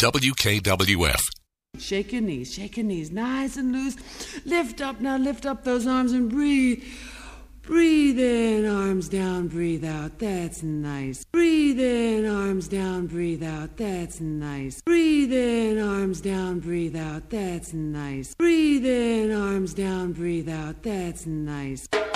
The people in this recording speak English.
WKWF. Shake your knees, nice and loose. Lift up now, lift up those arms and breathe. Breathe in, arms down, breathe out, that's nice. Breathe in, arms down, breathe out, that's nice. Breathe in, arms down, breathe out, that's nice. Breathe in, arms down, breathe out, that's nice.